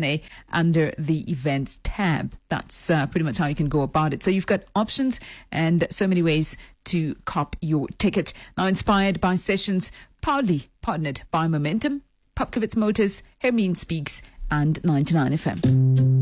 matinee under the events tab. That's pretty much how you can go about it. So you've got options and so many ways to cop your ticket. Now, inspired by Sessions, proudly partnered by Momentum, Popkewitz Motors, Hermine Speaks, and 99 FM.